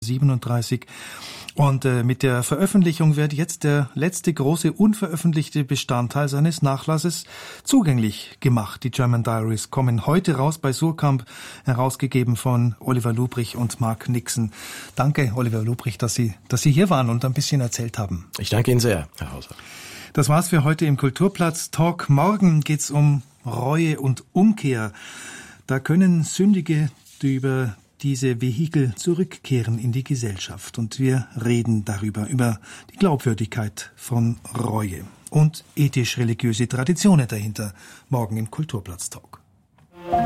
37. Und mit der Veröffentlichung wird jetzt der letzte große unveröffentlichte Bestandteil seines Nachlasses zugänglich gemacht. Die German Diaries kommen heute raus bei Suhrkamp, herausgegeben von Oliver Lubrich und Mark Nixon. Danke, Oliver Lubrich, dass Sie hier waren und ein bisschen erzählt haben. Ich danke Ihnen sehr, Herr Hauser. Das war's für heute im Kulturplatz Talk. Morgen geht's um Reue und Umkehr. Da können Sündige, die über diese Vehikel zurückkehren in die Gesellschaft. Und wir reden darüber, über die Glaubwürdigkeit von Reue und ethisch-religiöse Traditionen dahinter, morgen im Kulturplatz Talk.